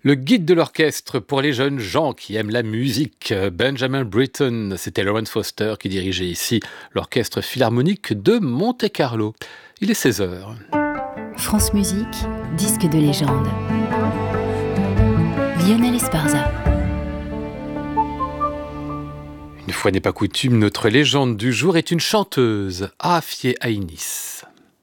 Le guide de l'orchestre pour les jeunes gens qui aiment la musique, Benjamin Britten, c'était Lawrence Foster qui dirigeait ici l'orchestre philharmonique de Monte-Carlo. Il est 16 heures. France Musique, disque de légende. Lionel Esparza. Une fois n'est pas coutume, notre légende du jour est une chanteuse, Afié Aïnis.